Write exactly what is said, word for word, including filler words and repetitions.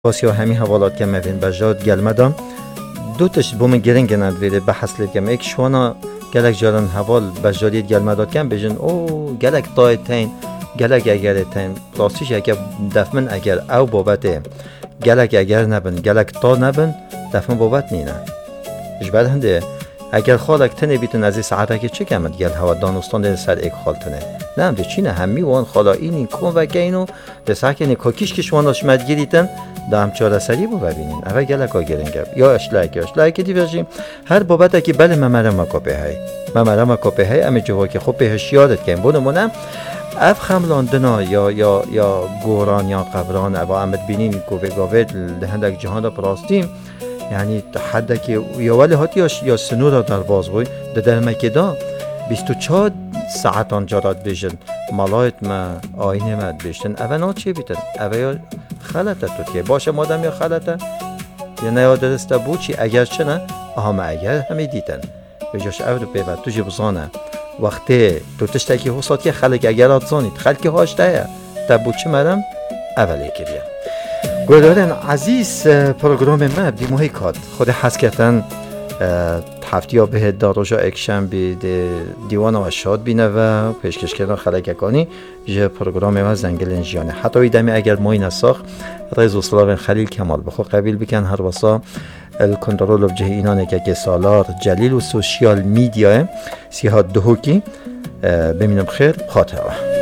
واسه همین حوالات که مفین بجاد گلمدان دو تش بوم گرنگ ندویده بحث لکم ایک شوانا گلک جارن حوال بجادید گلمداد کم بجن او گلک تایتین گلک اگر تین پلاستیش اگر دفمن اگر او بابته گلک اگر نبن گلک تا نبن دفمن بابت نینه اجبر هنده اگر خالک تنه بیتن از این ساعته که چه کمد گل هوا دانستان ده سر ایک خال تنه نه هم ده چینه همی وان خالا اینین کن و گینو ده ساکنی کاکیش کشواناش مدگیریتن ده هم چاره سری بو ببینین اوه گلک ها گرنگه یا اشلاک یا اشلاک دی برجیم هر بابته که بله ممرم ها کپه های ممرم ها کپه های امی جوا که خوب بهش یادت کن بونمونم اف خملاندنا یا یا یا گوران یا قبران او امت بینین گوه گوه لهندک جهان پراستیم یعنی حد که یا ولی هاتیاش یا سنورا در باز بوی ده در مکدا بیست و چهار ساعت آنجا راد بیشن مالایت ما آینه مد بیشن اوه نا چی بیتن اوه یا خلطه تو که باشه مادم یا خلطه یا نه درسته بود چی اگر چه نه آها ما اگر همه دیتن بجاش او رو بیبر تو جی بزانه وقتی تو تشتکی حسات که خلق اگر آت زانید خلقی هاشته تا بود چی مرم اولی کریم گویدارن عزیز پروگرام ما بدی موهی کاد خود حس کردن هفتی ها به داروژا اکشن بی دیوان و شاد بینه و پیشکش کردن خلق کنی جه پروگرام ما زنگل انجیانه حتی ایدمی اگر موی نساخ رئیس اسلاو خلیل کمال بخو قبیل بکن هر واسا الکنترول of جه اینانه که سالار جلیل و سوشیال میدیا سیاه دهوکی ببینم خیر خاطره